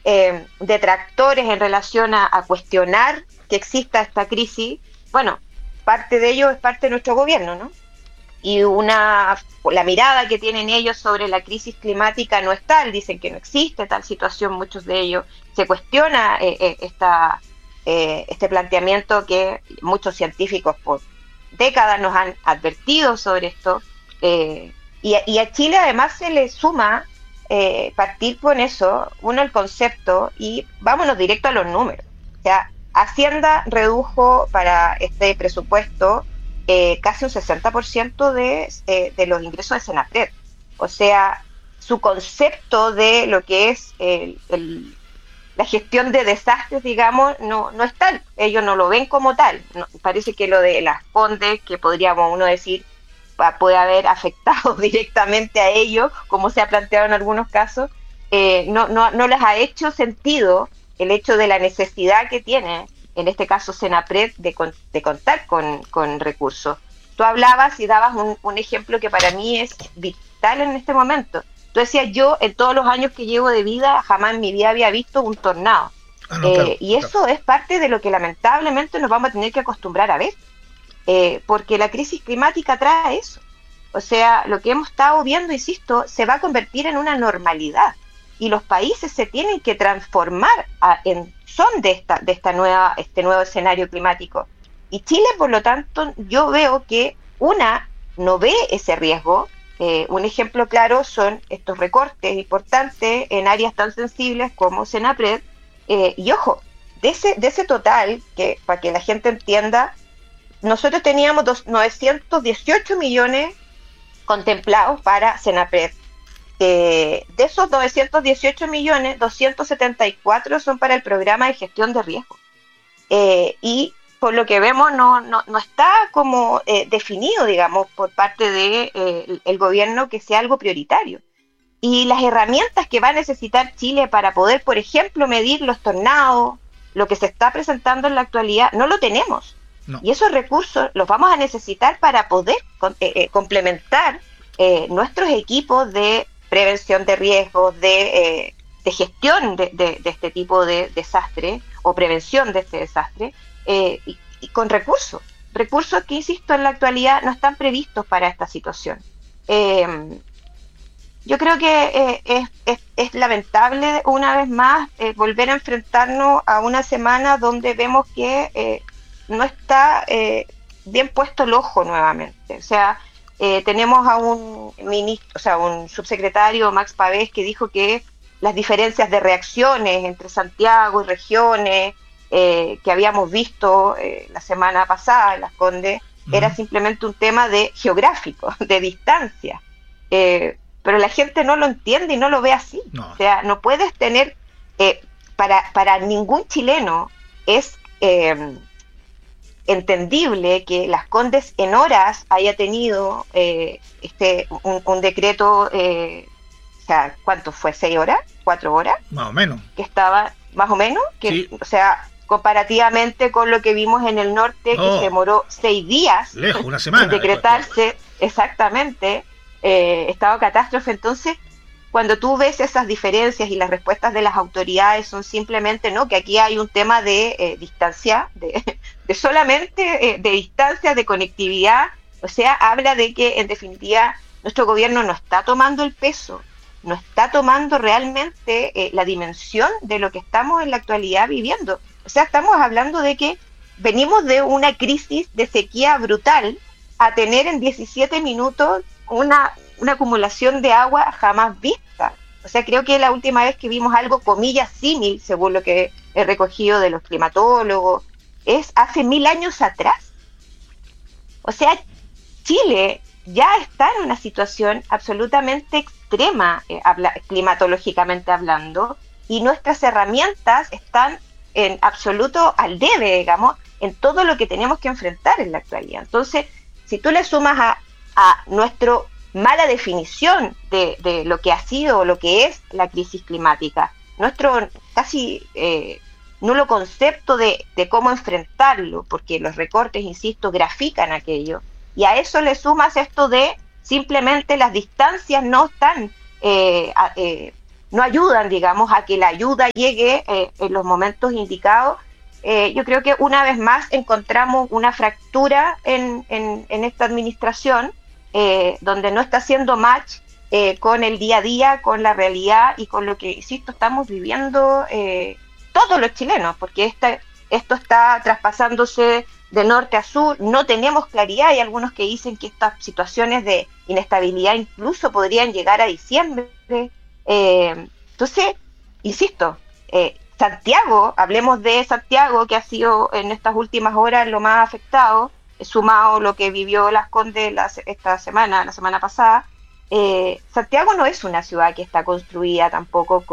detractores en relación a cuestionar que exista esta crisis. Bueno, parte de ello es parte de nuestro gobierno, ¿no? Y la mirada que tienen ellos sobre la crisis climática no es tal, dicen que no existe tal situación, muchos de ellos se cuestiona este planteamiento que muchos científicos por décadas nos han advertido sobre esto, y a Chile además se le suma partir con eso, el concepto, y vámonos directo a los números. O sea, Hacienda redujo para este presupuesto casi un 60% de los ingresos de Senapred. O sea, su concepto de lo que es la gestión de desastres, digamos, no es tal. Ellos no lo ven como tal. No, parece que lo de las Condes, que podríamos uno decir, puede haber afectado directamente a ellos, como se ha planteado en algunos casos, no les ha hecho sentido el hecho de la necesidad que tiene, en este caso Senapred, de contar con recursos. Tú hablabas y dabas un ejemplo que para mí es vital en este momento. Tú decías, yo en todos los años que llevo de vida, jamás en mi vida había visto un tornado. Claro, y eso es parte de lo que lamentablemente nos vamos a tener que acostumbrar a ver. Porque la crisis climática trae eso. O sea, lo que hemos estado viendo, insisto, se va a convertir en una normalidad, y los países se tienen que transformar en son de este nuevo escenario climático. Y Chile, por lo tanto, yo veo que no ve ese riesgo. Un ejemplo claro son estos recortes importantes en áreas tan sensibles como Senapred, y ojo, de ese total, que para que la gente entienda, nosotros teníamos 918 millones contemplados para Senapred. De esos 918 millones, 274 son para el programa de gestión de riesgo. Y por lo que vemos no está como definido, digamos, por parte del gobierno que sea algo prioritario. Y las herramientas que va a necesitar Chile para poder, por ejemplo, medir los tornados, lo que se está presentando en la actualidad, no lo tenemos. No. Y esos recursos los vamos a necesitar para poder complementar nuestros equipos de prevención de riesgos, de gestión de este tipo de desastre o prevención de este desastre, y con recursos que, insisto, en la actualidad no están previstos para esta situación. Yo creo que es lamentable una vez más volver a enfrentarnos a una semana donde vemos que no está bien puesto el ojo nuevamente. O sea, tenemos a un ministro, o sea, un subsecretario, Max Pavés, que dijo que las diferencias de reacciones entre Santiago y regiones que habíamos visto la semana pasada en Las Condes, era simplemente un tema geográfico, de distancia. Pero la gente no lo entiende y no lo ve así. No. O sea, no puedes tener, para ningún chileno es entendible que Las Condes en horas haya tenido un decreto, o sea, ¿cuánto fue? ¿6 horas? ¿4 horas? Más o menos. Que estaba, más o menos, que, sí. O sea, comparativamente con lo que vimos en el norte, que se demoró 6 días. Lejos, una semana. En decretarse, exactamente, estado de catástrofe. Entonces, cuando tú ves esas diferencias y las respuestas de las autoridades son simplemente, ¿no?, que aquí hay un tema de distancia, de solamente de distancia, de conectividad. O sea, habla de que en definitiva nuestro gobierno no está tomando el peso, no está tomando realmente la dimensión de lo que estamos en la actualidad viviendo. O sea, estamos hablando de que venimos de una crisis de sequía brutal a tener en 17 minutos una acumulación de agua jamás vista. O sea, creo que la última vez que vimos algo, comillas, símil, según lo que he recogido de los climatólogos, es hace 1000 años atrás. O sea, Chile ya está en una situación absolutamente extrema, climatológicamente hablando, y nuestras herramientas están en absoluto al debe, digamos, en todo lo que tenemos que enfrentar en la actualidad. Entonces, si tú le sumas a nuestra mala definición de lo que ha sido o lo que es la crisis climática, nuestro casi nulo concepto de cómo enfrentarlo, porque los recortes, insisto, grafican aquello, y a eso le sumas esto de simplemente las distancias no están no ayudan, digamos, a que la ayuda llegue en los momentos indicados. Yo creo que una vez más encontramos una fractura en esta administración, donde no está haciendo match con el día a día, con la realidad y con lo que, insisto, estamos viviendo todos los chilenos, porque esto está traspasándose de norte a sur, no tenemos claridad, hay algunos que dicen que estas situaciones de inestabilidad incluso podrían llegar a diciembre. Entonces, insisto, Santiago, hablemos de Santiago, que ha sido en estas últimas horas lo más afectado, sumado lo que vivió Las Condes la semana pasada. Santiago no es una ciudad que está construida tampoco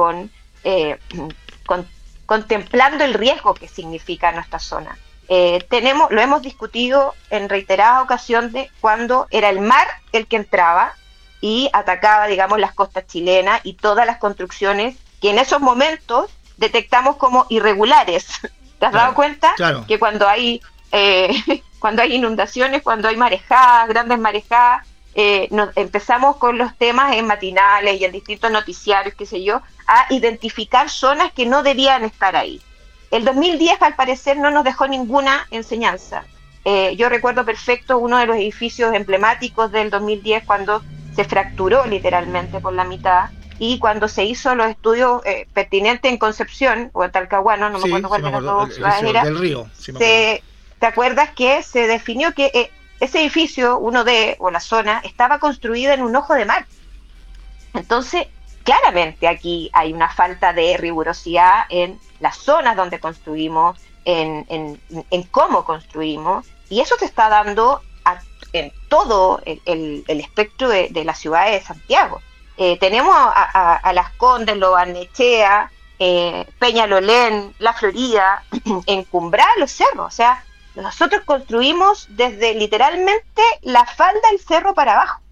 contemplando el riesgo que significa nuestra zona. Lo hemos discutido en reiteradas ocasiones cuando era el mar el que entraba y atacaba, digamos, las costas chilenas y todas las construcciones que en esos momentos detectamos como irregulares. ¿Te has dado cuenta? Claro. Que cuando hay inundaciones, cuando hay marejadas, grandes marejadas, empezamos con los temas en matinales y en distintos noticiarios, qué sé yo, a identificar zonas que no debían estar ahí. El 2010, al parecer, no nos dejó ninguna enseñanza. Yo recuerdo perfecto uno de los edificios emblemáticos del 2010 cuando se fracturó literalmente por la mitad, y cuando se hizo los estudios pertinentes en Concepción o en Talcahuano, no me acuerdo cuál de las dos ciudades era, del río, ¿te acuerdas que se definió que ese edificio, o la zona, estaba construida en un ojo de mar? Entonces, claramente aquí hay una falta de rigurosidad en las zonas donde construimos, en cómo construimos, y eso se está dando en todo el espectro de la ciudad de Santiago. Tenemos a Las Condes, Lo Barnechea, Peñalolén, La Florida, encumbradas los cerros. O sea, nosotros construimos desde literalmente la falda del cerro para abajo,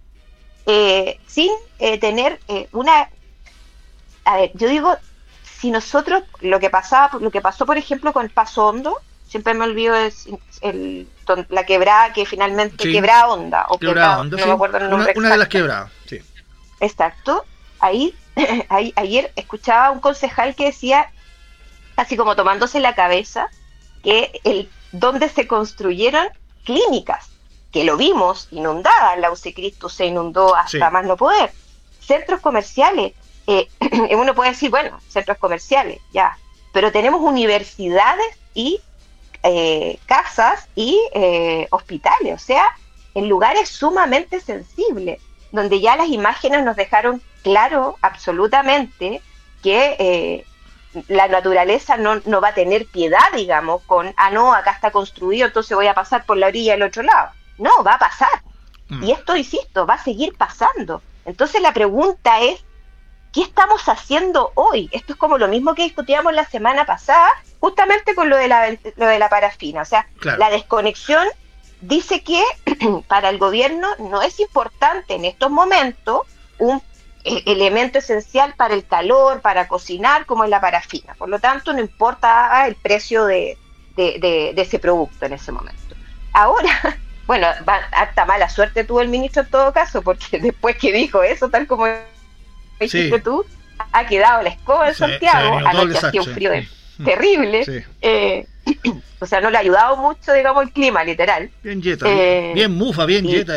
sin tener una... A ver, yo digo, si nosotros, lo que pasó por ejemplo con Paso Hondo, siempre me olvido la quebrada que finalmente, sí, Quebrada Honda, o Quebrada Honda, no me acuerdo el nombre una de las quebradas, sí. Exacto. Ayer escuchaba a un concejal que decía, así como tomándose la cabeza, que donde se construyeron clínicas, que lo vimos inundadas, la UC Cristo se inundó hasta más no poder, centros comerciales, uno puede decir, bueno, centros comerciales, ya, pero tenemos universidades y casas y hospitales, o sea, en lugares sumamente sensibles, donde ya las imágenes nos dejaron claro absolutamente que la naturaleza no va a tener piedad, digamos, con, no, acá está construido, entonces voy a pasar por la orilla del otro lado. No, va a pasar. Y esto, insisto, va a seguir pasando. Entonces la pregunta es, ¿qué estamos haciendo hoy? Esto es como lo mismo que discutíamos la semana pasada, justamente con lo de la parafina. O sea, claro, la desconexión dice que para el gobierno no es importante en estos momentos un elemento esencial para el calor, para cocinar, como es la parafina. Por lo tanto, no importa el precio de ese producto en ese momento. Ahora, bueno, harta mala suerte tuvo el ministro en todo caso, porque después que dijo eso, tal como dijiste tú, ha quedado la escoba en Santiago. Anoche hacía un frío terrible. Sí. O sea, no le ha ayudado mucho, digamos, el clima, literal. Bien yeta, bien mufa, bien yeta.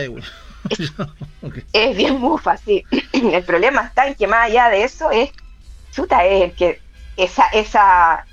Okay. Es bien mufa, sí. El problema está en que más allá de eso es que esa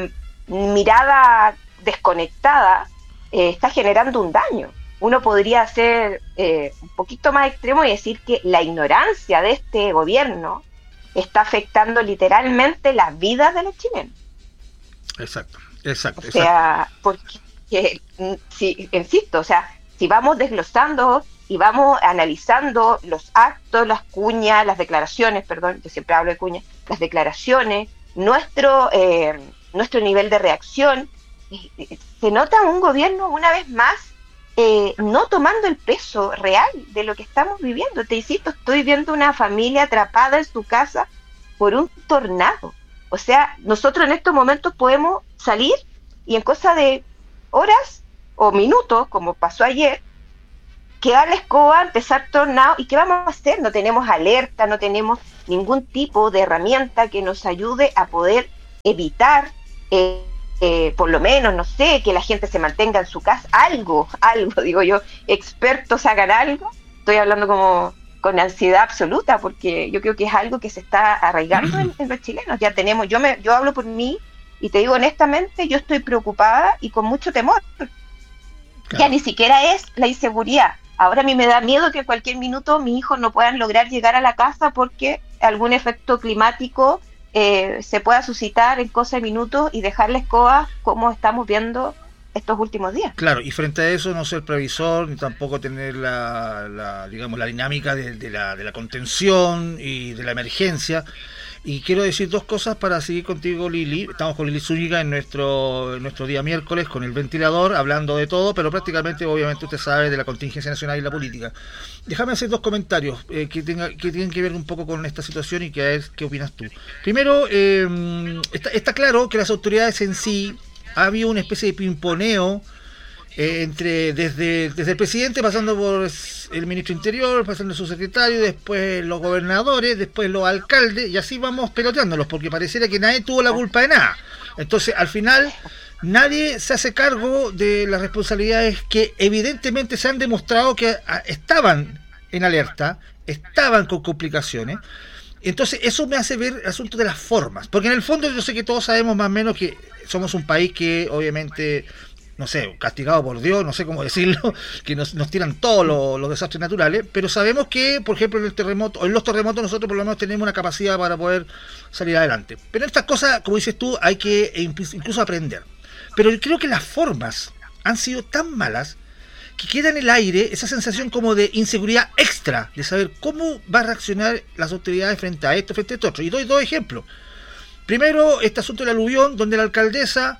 mirada desconectada está generando un daño. Uno podría ser un poquito más extremo y decir que la ignorancia de este gobierno está afectando literalmente las vidas de los chilenos. Exacto. O sea, porque, insisto, o sea, si vamos desglosando y vamos analizando los actos, las cuñas, las declaraciones, perdón, yo siempre hablo de cuñas, las declaraciones, nuestro nivel de reacción, se nota un gobierno una vez más no tomando el peso real de lo que estamos viviendo. Te insisto, estoy viendo una familia atrapada en su casa por un tornado. O sea, nosotros en estos momentos podemos salir y en cosa de horas o minutos, como pasó ayer, quedar la escoba, empezar tornado, ¿y qué vamos a hacer? No tenemos alerta, no tenemos ningún tipo de herramienta que nos ayude a poder evitar, por lo menos, no sé, que la gente se mantenga en su casa, algo, digo yo, expertos hagan algo. Estoy hablando como con ansiedad absoluta, porque yo creo que es algo que se está arraigando en los chilenos. Ya tenemos, yo hablo por mí, y te digo honestamente, yo estoy preocupada y con mucho temor. Claro. Ya ni siquiera es la inseguridad. Ahora a mí me da miedo que en cualquier minuto mis hijos no puedan lograr llegar a la casa porque algún efecto climático se pueda suscitar en cosa de minutos y dejar la escoba como estamos viendo estos últimos días. Claro, y frente a eso no ser previsor, ni tampoco tener la dinámica de la contención y de la emergencia. Y quiero decir dos cosas para seguir contigo, Lili. Estamos con Lili Zúñiga en nuestro día miércoles con el ventilador, hablando de todo, pero prácticamente, obviamente, usted sabe de la contingencia nacional y la política. Déjame hacer dos comentarios que tienen que ver un poco con esta situación y que a ver qué opinas tú. Primero, está claro que las autoridades en sí, ha habido una especie de pimponeo desde el presidente, pasando por el ministro Interior, pasando su secretario, después los gobernadores, después los alcaldes, y así vamos peloteándolos, porque pareciera que nadie tuvo la culpa de nada. Entonces, al final, nadie se hace cargo de las responsabilidades que evidentemente se han demostrado que estaban en alerta, estaban con complicaciones. Entonces, eso me hace ver el asunto de las formas, porque en el fondo yo sé que todos sabemos más o menos que somos un país que obviamente, no sé, castigado por Dios, no sé cómo decirlo, que nos tiran todos los desastres naturales, pero sabemos que, por ejemplo, en los terremotos nosotros por lo menos tenemos una capacidad para poder salir adelante. Pero en estas cosas, como dices tú, hay que incluso aprender. Pero yo creo que las formas han sido tan malas que queda en el aire esa sensación como de inseguridad extra, de saber cómo va a reaccionar las autoridades frente a esto, frente a esto otro. Y doy dos ejemplos. Primero, este asunto del aluvión, donde la alcaldesa,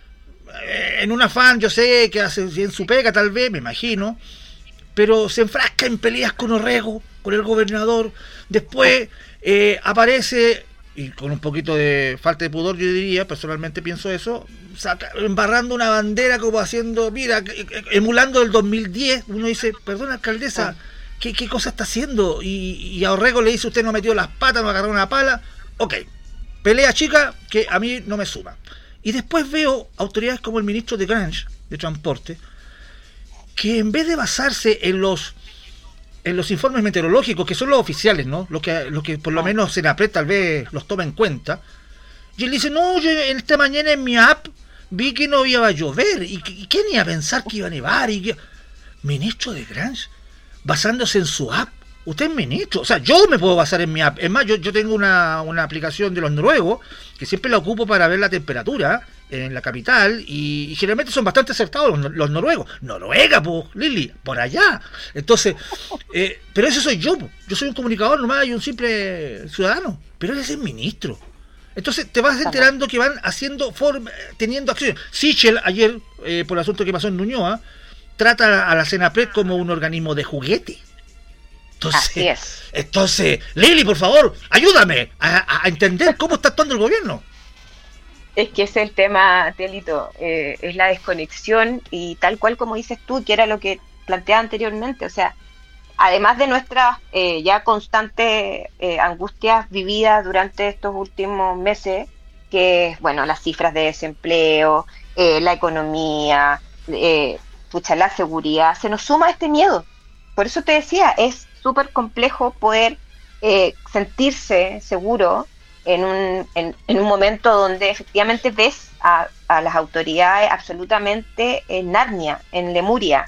en un afán, yo sé que hace bien su pega, tal vez, me imagino, pero se enfrasca en peleas con Orrego, con el gobernador. Después aparece, y con un poquito de falta de pudor, yo diría, personalmente pienso eso, embarrando una bandera como haciendo, mira, emulando el 2010. Uno dice, perdón, alcaldesa, ¿qué cosa está haciendo? Y a Orrego le dice, usted no metió las patas, no agarró una pala. Ok, pelea chica que a mí no me suma. Y después veo autoridades como el ministro de Grange, de Transporte, que en vez de basarse en los informes meteorológicos, que son los oficiales, ¿no? Los que por lo menos Senapred tal vez los toma en cuenta, y él dice, no, yo esta mañana en mi app vi que no iba a llover, y ¿quién iba a pensar que iba a nevar? Ministro de Grange, basándose en su app. Usted es ministro, o sea, yo me puedo basar en mi app. Es más, yo tengo una aplicación de los noruegos que siempre la ocupo para ver la temperatura en la capital y generalmente son bastante acertados los noruegos. Noruega, pues, Lili, por allá. Entonces, pero ese soy yo, yo soy un comunicador nomás y un simple ciudadano, pero él es el ministro. Entonces te vas enterando que van teniendo acciones. Sichel ayer, por el asunto que pasó en Ñuñoa, trata a la Senapred como un organismo de juguete. Así es. Entonces, Lili, por favor, ayúdame a entender cómo está actuando el gobierno. Es que ese es el tema, Telito, es la desconexión y tal cual como dices tú, que era lo que planteaba anteriormente. O sea, además de nuestras ya constantes angustias vividas durante estos últimos meses, que es, bueno, las cifras de desempleo, la economía, la seguridad, se nos suma este miedo. Por eso te decía, es súper complejo poder sentirse seguro en un momento donde efectivamente ves a las autoridades absolutamente en Narnia, en Lemuria.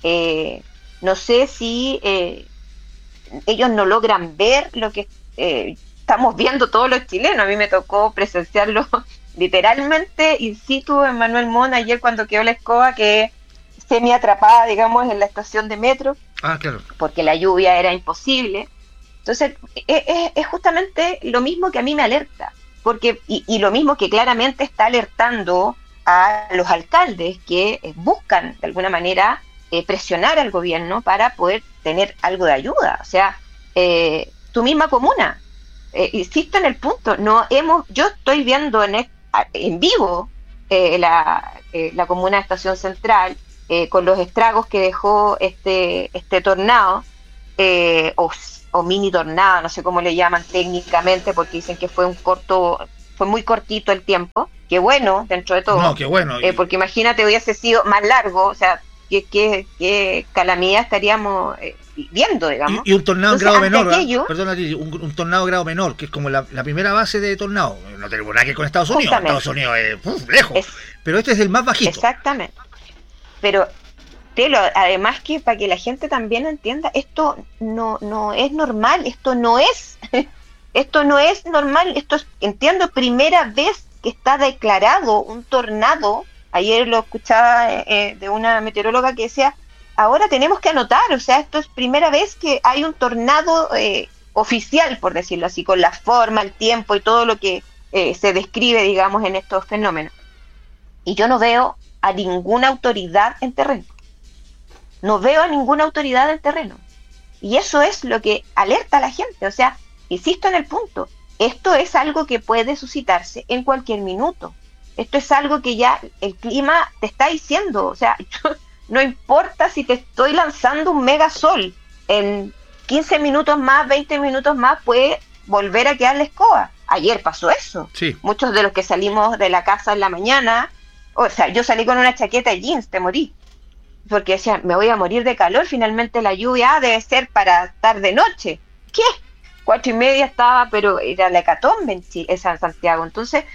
No sé si ellos no logran ver lo que estamos viendo todos los chilenos. A mí me tocó presenciarlo literalmente in situ en Manuel Montt ayer cuando quedó la escoba que semi atrapada, digamos, en la estación de metro. Ah, claro. Porque la lluvia era imposible. Entonces, es justamente lo mismo que a mí me alerta, porque y lo mismo que claramente está alertando a los alcaldes que buscan, de alguna manera, presionar al gobierno para poder tener algo de ayuda. O sea, tu misma comuna, insisto en el punto, yo estoy viendo en vivo la comuna de Estación Central, con los estragos que dejó este tornado, o mini tornado, no sé cómo le llaman técnicamente, porque dicen que fue muy cortito el tiempo, que bueno, dentro de todo. No, qué bueno. Porque imagínate, hubiese sido más largo, o sea, qué calamidad estaríamos viendo, digamos. Y un tornado en grado menor, perdona, un tornado en grado menor, que es como la primera base de tornado. No tenemos nada que ver con Estados Unidos. Estados Unidos es lejos. Pero este es el más bajito. Exactamente. Pero además que para que la gente también entienda, esto no es normal, esto no es normal, entiendo, primera vez que está declarado un tornado. Ayer lo escuchaba de una meteoróloga que decía, ahora tenemos que anotar, o sea, esto es primera vez que hay un tornado oficial, por decirlo así, con la forma, el tiempo y todo lo que se describe, digamos, en estos fenómenos. Y yo no veo a ninguna autoridad en terreno. No veo a ninguna autoridad en terreno. Y eso es lo que alerta a la gente. O sea, insisto en el punto, esto es algo que puede suscitarse en cualquier minuto. Esto es algo que ya el clima te está diciendo. O sea, no importa si te estoy lanzando un megasol, en 15 minutos más, 20 minutos más, puede volver a quedar la escoba. Ayer pasó eso. Sí. Muchos de los que salimos de la casa en la mañana, o sea, yo salí con una chaqueta de jeans, te morí. Porque decía, me voy a morir de calor, finalmente la lluvia debe ser para tarde-noche. ¿Qué? 4:30 estaba, pero era la hecatombe en Santiago. Entonces,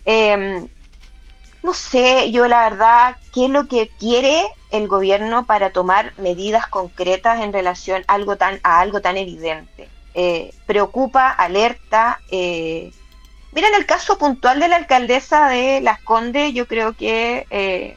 no sé, yo la verdad, ¿qué es lo que quiere el gobierno para tomar medidas concretas en relación a algo tan evidente? Preocupa, alerta. Mira, en el caso puntual de la alcaldesa de Las Condes, yo creo que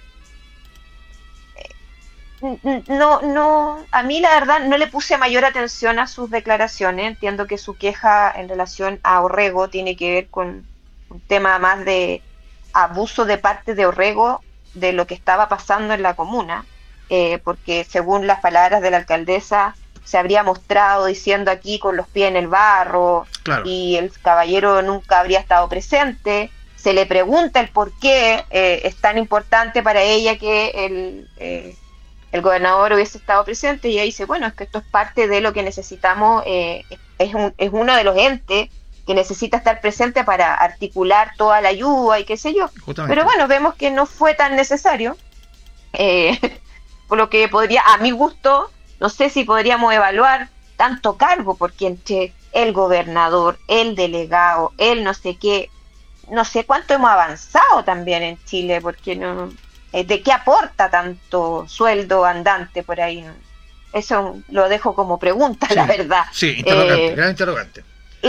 a mí la verdad no le puse mayor atención a sus declaraciones. Entiendo que su queja en relación a Orrego tiene que ver con un tema más de abuso de parte de Orrego de lo que estaba pasando en la comuna, porque según las palabras de la alcaldesa se habría mostrado diciendo aquí con los pies en el barro, claro, y el caballero nunca habría estado presente. Se le pregunta el por qué es tan importante para ella que el gobernador hubiese estado presente, y ella dice, bueno, es que esto es parte de lo que necesitamos, es uno de los entes que necesita estar presente para articular toda la ayuda y qué sé yo. Justamente. Pero bueno, vemos que no fue tan necesario, por lo que podría, a mi gusto, no sé si podríamos evaluar tanto cargo, porque entre el gobernador, el delegado, el no sé qué, no sé cuánto hemos avanzado también en Chile, porque no... ¿De qué aporta tanto sueldo andante por ahí? Eso lo dejo como pregunta, sí, la verdad. Sí, interrogante, gran interrogante.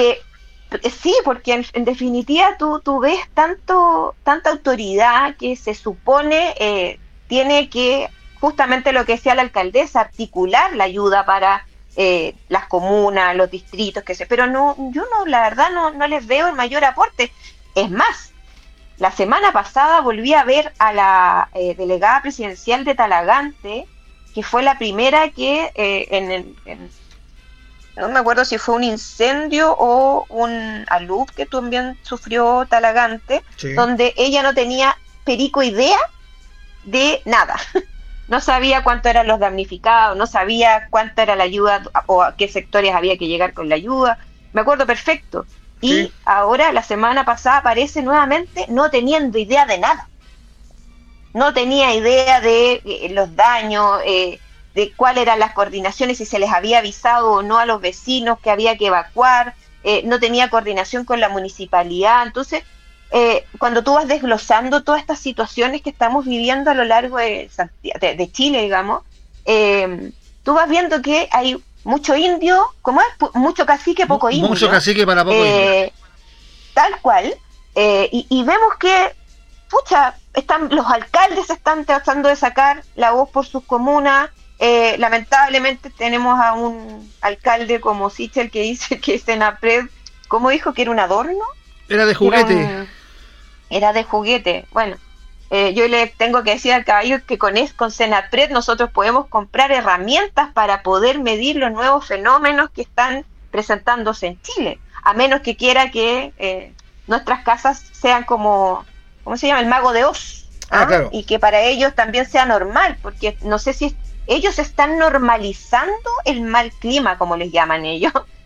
Sí, porque en definitiva tú ves tanta autoridad que se supone tiene que, justamente lo que decía la alcaldesa, articular la ayuda para las comunas, los distritos, pero yo la verdad no les veo el mayor aporte. Es más, la semana pasada volví a ver a la delegada presidencial de Talagante, que fue la primera que no me acuerdo si fue un incendio o un alud que también sufrió Talagante, sí, donde ella no tenía perico idea de nada. No sabía cuánto eran los damnificados, no sabía cuánta era la ayuda o a qué sectores había que llegar con la ayuda. Me acuerdo perfecto. Y sí, ahora, la semana pasada, aparece nuevamente no teniendo idea de nada. No tenía idea de los daños, de cuáles eran las coordinaciones, si se les había avisado o no a los vecinos que había que evacuar, no tenía coordinación con la municipalidad. Entonces, cuando tú vas desglosando todas estas situaciones que estamos viviendo a lo largo de Chile, digamos, tú vas viendo que hay mucho indio, ¿cómo es? Mucho cacique, poco indio. Mucho cacique para poco indio. Tal cual. Y vemos que, pucha, los alcaldes están tratando de sacar la voz por sus comunas. Lamentablemente tenemos a un alcalde como Sichel que dice que Senapred, ¿cómo dijo? ¿Que era un adorno? Era de juguete. Era de juguete. Bueno, yo le tengo que decir al caballo que con Senapred nosotros podemos comprar herramientas para poder medir los nuevos fenómenos que están presentándose en Chile, a menos que quiera que nuestras casas sean como, ¿cómo se llama? El mago de Oz. Claro. Y que para ellos también sea normal, porque no sé si ellos están normalizando el mal clima, como les llaman ellos,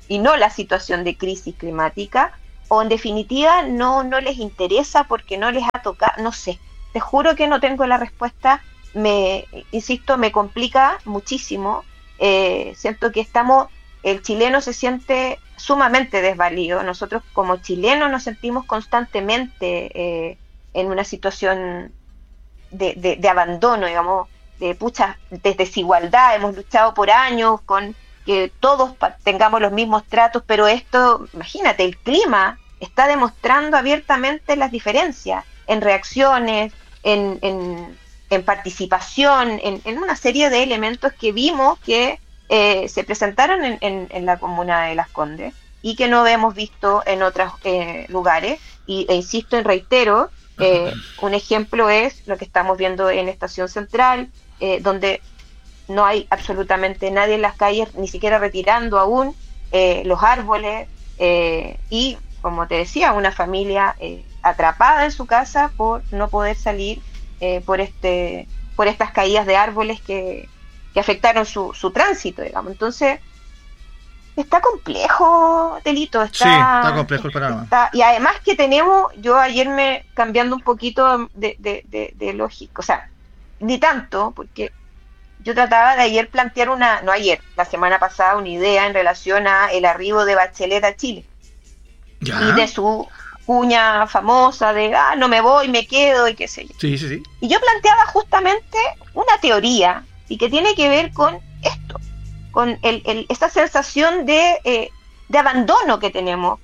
y no la situación de crisis climática, o en definitiva no les interesa porque no les ha tocado, no sé, te juro que no tengo la respuesta, insisto, me complica muchísimo, siento que el chileno se siente sumamente desvalido, nosotros como chilenos nos sentimos constantemente en una situación de abandono, digamos, de desigualdad, hemos luchado por años con que todos tengamos los mismos tratos, pero esto, imagínate, el clima está demostrando abiertamente las diferencias en reacciones, en participación, en una serie de elementos que vimos que se presentaron en la comuna de Las Condes y que no hemos visto en otros lugares, insisto y reitero, un ejemplo es lo que estamos viendo en Estación Central, donde no hay absolutamente nadie en las calles, ni siquiera retirando aún los árboles, y como te decía, una familia atrapada en su casa por no poder salir por estas caídas de árboles que afectaron su tránsito, digamos. Entonces, está complejo, Delito. Está complejo el panorama. Y además que yo ayer cambiando un poquito de lógica, o sea, ni tanto, porque yo trataba de ayer plantear la semana pasada, una idea en relación a el arribo de Bachelet a Chile. ¿Ya? Y de su cuña famosa de, no me voy, me quedo y qué sé yo. Sí. Y yo planteaba justamente una teoría y que tiene que ver con esto, con esta sensación de abandono que tenemos.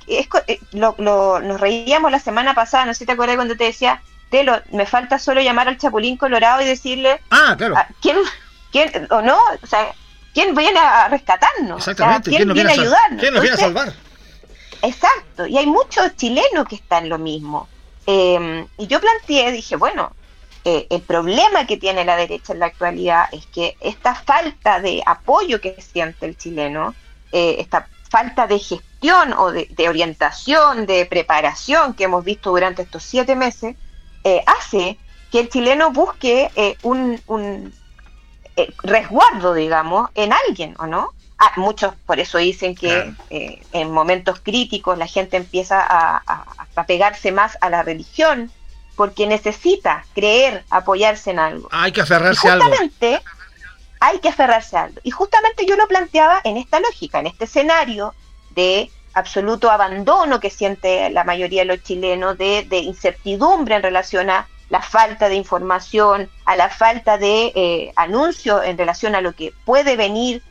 Nos reíamos la semana pasada, no sé si te acuerdas cuando te decía, Telo, me falta solo llamar al Chapulín Colorado y decirle, claro. ¿quién o no? O sea, ¿quién viene a rescatarnos? Exactamente. O sea, ¿quién viene a ayudarnos? ¿Quién nos viene a salvar? Exacto, y hay muchos chilenos que están lo mismo. Y yo dije, bueno, el problema que tiene la derecha en la actualidad es que esta falta de apoyo que siente el chileno, esta falta de gestión o de orientación, de preparación que hemos visto durante estos 7 meses, hace que el chileno busque un resguardo, digamos, en alguien, ¿o no? Muchos por eso dicen que en momentos críticos la gente empieza a pegarse más a la religión, porque necesita creer, apoyarse en algo. Hay que aferrarse a algo. Hay que aferrarse a algo. Y justamente yo lo planteaba en esta lógica, en este escenario de absoluto abandono que siente la mayoría de los chilenos, de incertidumbre en relación a la falta de información, a la falta de anuncio en relación a lo que puede venir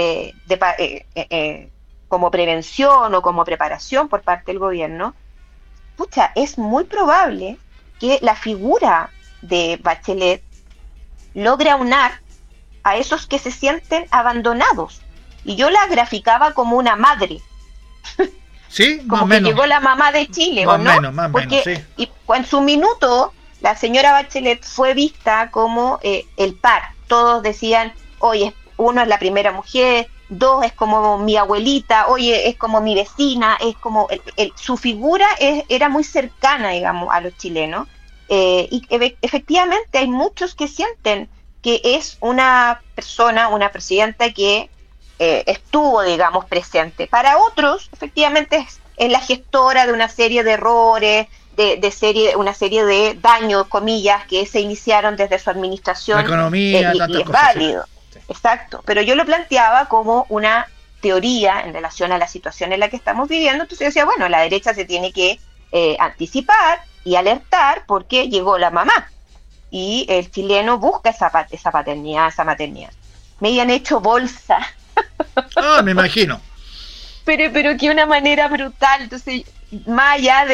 como prevención o como preparación por parte del gobierno. Es muy probable que la figura de Bachelet logre aunar a esos que se sienten abandonados. Y yo la graficaba como una madre. Sí, como que llegó la mamá de Chile, más ¿o no? Menos, porque sí. Y en su minuto, la señora Bachelet fue vista como el par. Todos decían, oye, 1 es la primera mujer, 2 es como mi abuelita, oye, es como mi vecina, es como su figura era muy cercana, digamos, a los chilenos, y efectivamente hay muchos que sienten que es una persona, una presidenta que estuvo, digamos, presente. Para otros, efectivamente, es la gestora de una serie de errores, una serie de daños, comillas, que se iniciaron desde su administración. La economía, y es válido. Sí. Exacto, pero yo lo planteaba como una teoría en relación a la situación en la que estamos viviendo. Entonces yo decía, bueno, la derecha se tiene que anticipar y alertar porque llegó la mamá y el chileno busca esa paternidad, esa maternidad. Me habían hecho bolsa. Me imagino. Pero que una manera brutal. Entonces, más allá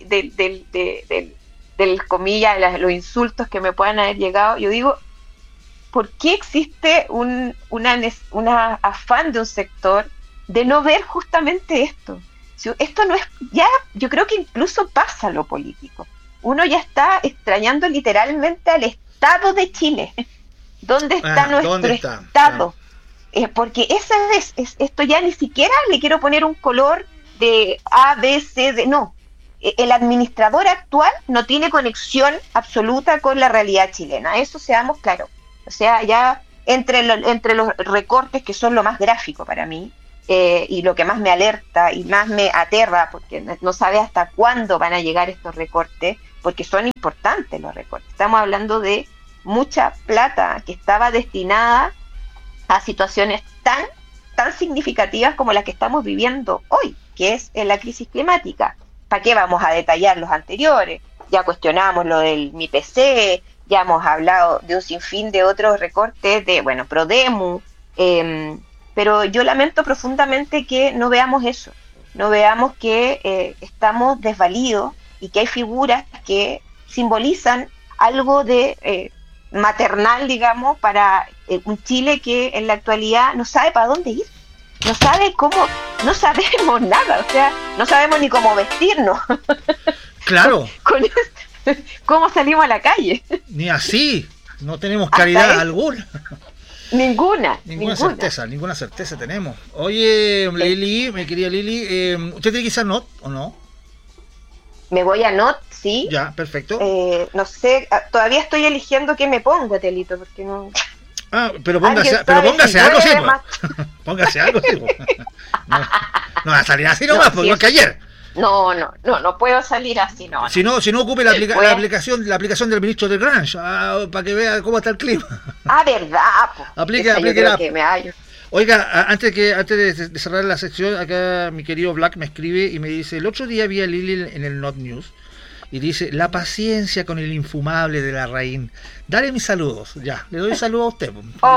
del comillas, los insultos que me puedan haber llegado, yo digo, ¿por qué existe un afán de un sector de no ver justamente esto? Esto no es, ya yo creo que incluso pasa lo político. Uno ya está extrañando literalmente al Estado de Chile. ¿Dónde está nuestro Estado? Porque esto ya ni siquiera le quiero poner un color de A, B, C, D, no. El administrador actual no tiene conexión absoluta con la realidad chilena, eso seamos claros. O sea, ya entre los recortes que son lo más gráfico para mí, y lo que más me alerta y más me aterra, porque no sabe hasta cuándo van a llegar estos recortes, porque son importantes los recortes. Estamos hablando de mucha plata que estaba destinada a situaciones tan significativas como las que estamos viviendo hoy, que es en la crisis climática. ¿Para qué vamos a detallar los anteriores? Ya cuestionamos lo del MIPC, ya hemos hablado de un sinfín de otros recortes de, Prodemu, pero yo lamento profundamente que no veamos eso, no veamos que estamos desvalidos y que hay figuras que simbolizan algo de maternal, digamos, para un Chile que en la actualidad no sabe para dónde ir, no sabe cómo, no sabemos nada, o sea, no sabemos ni cómo vestirnos. Claro. ¿Cómo salimos a la calle? Ni así, no tenemos claridad alguna. Ninguna certeza tenemos. Oye, Lili, mi querida Lili, ¿usted tiene que irse a NOT o no? Me voy a NOT, sí. Ya, perfecto. No sé, todavía estoy eligiendo qué me pongo, Telito, porque no... pero póngase algo, sí. Póngase algo, sí. No va a salir así nomás, porque no es que ayer. No puedo salir así, no. Si no ocupe la aplicación del ministro de Grange, para que vea cómo está el clima. Verdad, pues. Aplíquela. Oiga, antes de cerrar la sección, acá mi querido Black me escribe y me dice: el otro día vi a Lili en el Not News y dice: la paciencia con el infumable de la Larraín. Dale mis saludos. Ya, le doy saludo a usted.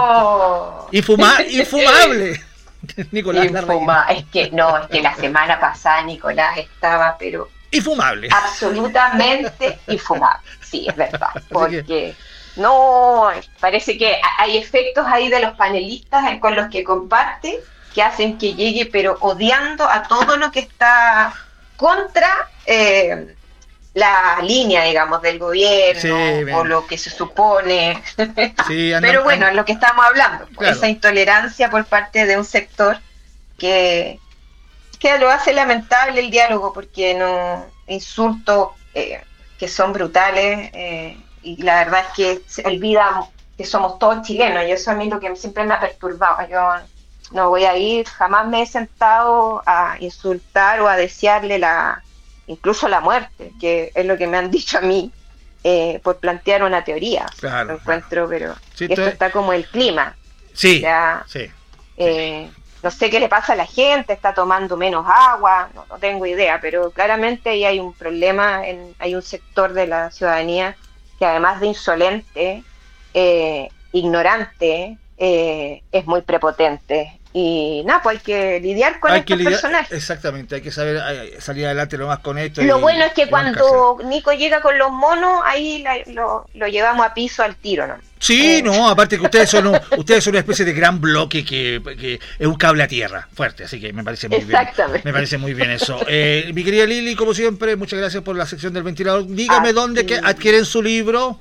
Infumable. Nicolás Larraín. Es que la semana pasada Nicolás estaba, pero infumable. Absolutamente infumable. Sí, es verdad. Porque parece que hay efectos ahí de los panelistas con los que comparte que hacen que llegue, pero odiando a todo lo que está contra la línea, digamos, del gobierno, o lo que se supone. Sí, pero bueno, es lo que estamos hablando, claro. Esa intolerancia por parte de un sector que lo hace lamentable el diálogo, porque insultos que son brutales, y la verdad es que se olvida que somos todos chilenos, y eso a mí es lo que siempre me ha perturbado. Yo no voy a ir, jamás me he sentado a insultar o a desearle incluso la muerte, que es lo que me han dicho a mí, por plantear una teoría. Claro, lo encuentro, pero sí, esto está como el clima. Sí, ya, sí. No sé qué le pasa a la gente, está tomando menos agua, no tengo idea, pero claramente ahí hay un problema, hay un sector de la ciudadanía que además de insolente, ignorante, es muy prepotente. Y pues hay que lidiar con estos personajes. Exactamente, hay que saber salir adelante lo más con esto. Lo bueno es que cuando Nico llega con los monos, ahí lo llevamos a piso al tiro, ¿no? Sí, aparte que ustedes son una especie de gran bloque que es un cable a tierra, fuerte, así que me parece muy bien. Me parece muy bien eso. Mi querida Lili, como siempre, muchas gracias por la sección del ventilador. Dígame dónde adquieren su libro.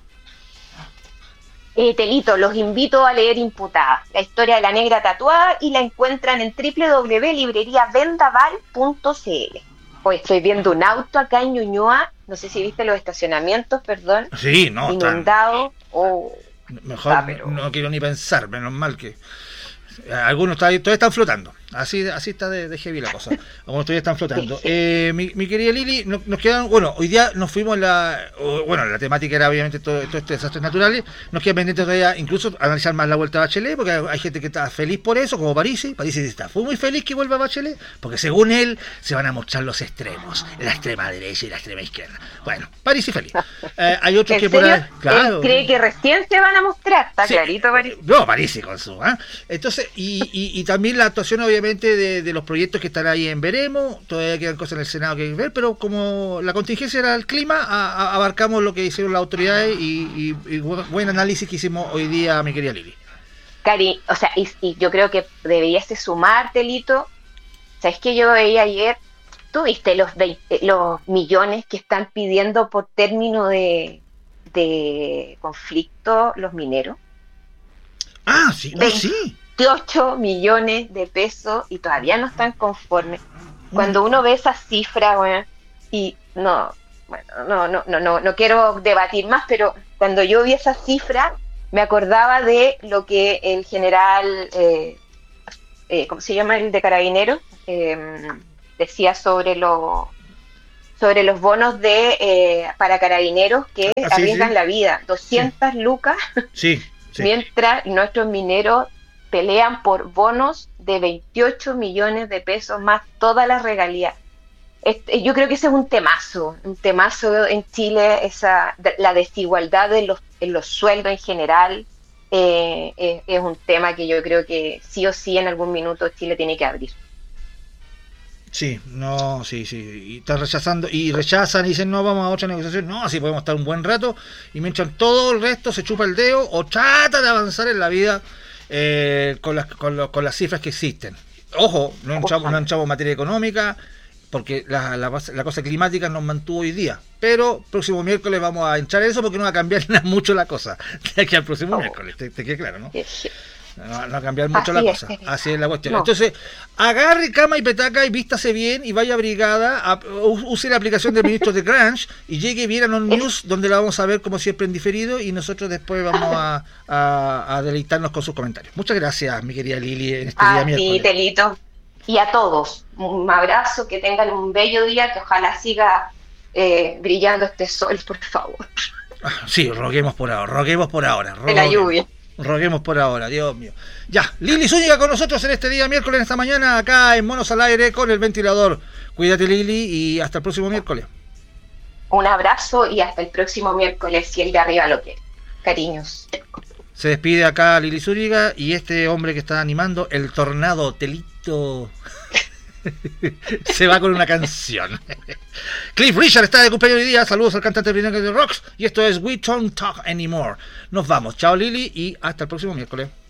Telito, los invito a leer Imputada, la historia de la negra tatuada, y la encuentran en www.libreriavendaval.cl. Hoy estoy viendo un auto acá en Ñuñoa, no sé si viste los estacionamientos, perdón. Sí, inundado. Mejor no quiero ni pensar, menos mal que algunos todavía están flotando. Así está de heavy la cosa. Algunos todavía están flotando. Sí. Mi querida Lili, nos quedan, hoy día nos fuimos la temática era obviamente todo estos desastres naturales. Nos queda pendiente todavía incluso analizar más la vuelta a Bachelet, porque hay gente que está feliz por eso, como Parisi fue muy feliz que vuelva a Bachelet, porque según él se van a mostrar los extremos, la extrema derecha y la extrema izquierda. Bueno, Parisi feliz. Hay otros que por ahí, claro. ¿Él cree que recién se van a mostrar? Está clarito, Parisi. No, Parisi con su, entonces, y también la actuación obviamente de los proyectos que están ahí en veremos. Todavía quedan cosas en el Senado que hay que ver, pero como la contingencia era el clima, abarcamos lo que hicieron las autoridades y buen análisis que hicimos hoy día, mi querida Lili. Cari, o sea, y yo creo que deberías sumarte, Lito. ¿Sabes qué yo veía ayer? ¿Tú viste los millones que están pidiendo por término de conflicto los mineros? Sí, sí. 28 millones de pesos y todavía no están conformes. Cuando uno ve esas cifras, y no quiero debatir más, pero cuando yo vi esas cifras me acordaba de lo que el general ¿cómo se llama el de Carabineros? Decía sobre los bonos para carabineros que arriesgan la vida, 200 lucas, sí. mientras nuestros mineros pelean por bonos de 28 millones de pesos más todas las regalías. Yo creo que ese es un temazo en Chile, la desigualdad en los sueldos en general, es un tema que yo creo que sí o sí en algún minuto Chile tiene que abrir. Sí, y están rechazan y dicen no, vamos a otra negociación, no, así podemos estar un buen rato, y mientras todo el resto se chupa el dedo o trata de avanzar en la vida con las cifras que existen. Ojo, no entramos en materia económica, porque la cosa climática nos mantuvo hoy día, pero próximo miércoles vamos a entrar en eso porque no va a cambiar mucho la cosa de aquí al próximo miércoles, te queda claro, ¿no? Sí. No va a cambiar mucho la cosa, así es la cuestión. Entonces, agarre cama y petaca y vístase bien y vaya abrigada, use la aplicación del ministro de Crunch y llegue bien a Non News, donde la vamos a ver como siempre en diferido, y nosotros después vamos a deleitarnos con sus comentarios. Muchas gracias, mi querida Lili, en este día miércoles. Sí, Telito. Y a todos, un abrazo, que tengan un bello día, que ojalá siga brillando este sol, por favor. Sí, roguemos por ahora. En la lluvia. Roguemos por ahora, Dios mío. Ya, Lili Zúñiga con nosotros en este día miércoles, en esta mañana, acá en Monos al Aire con el ventilador. Cuídate, Lili, y hasta el próximo miércoles. Un abrazo y hasta el próximo miércoles, si el de arriba lo quiere. Cariños. Se despide acá Lili Zúñiga y este hombre que está animando, el Tornado Telito, se va con una canción. Cliff Richard está de cumpleaños hoy día. Saludos al cantante británico de Rocks. Y esto es We Don't Talk Anymore. Nos vamos. Chao, Lili, y hasta el próximo miércoles.